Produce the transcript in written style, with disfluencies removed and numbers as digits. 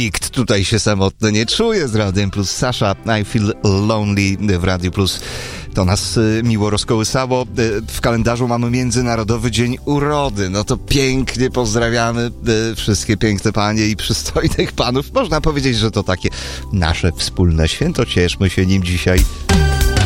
nikt tutaj się samotny nie czuje z Radiem Plus. Sasha, I Feel Lonely w Radiu Plus. To nas miło rozkołysało. W kalendarzu mamy Międzynarodowy Dzień Urody. No to pięknie pozdrawiamy wszystkie piękne panie i przystojnych panów. Można powiedzieć, że to takie nasze wspólne święto. Cieszmy się nim dzisiaj.